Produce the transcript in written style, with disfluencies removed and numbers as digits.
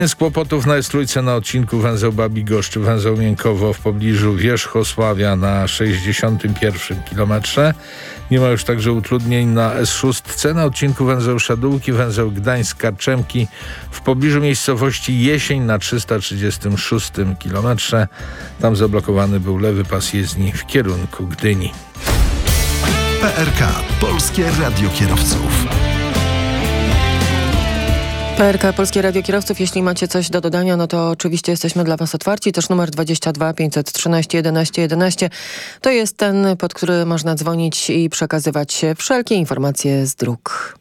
Z kłopotów na S3 na odcinku węzeł Babigoszcz, węzeł Miękowo w pobliżu Wierzchosławia na 61 kilometrze. Nie ma już także utrudnień na S6 na odcinku węzeł Szadółki, węzeł Gdańsk-Karczemki w pobliżu miejscowości Jesień na 336 kilometrze. Tam zablokowany był lewy pas jezdni w kierunku Gdyni. PRK – Polskie Radio Kierowców. PRK Polskie Radio Kierowców. Jeśli macie coś do dodania, no to oczywiście jesteśmy dla Was otwarci. Też numer 22 513 11 11. To jest ten, pod który można dzwonić i przekazywać wszelkie informacje z dróg.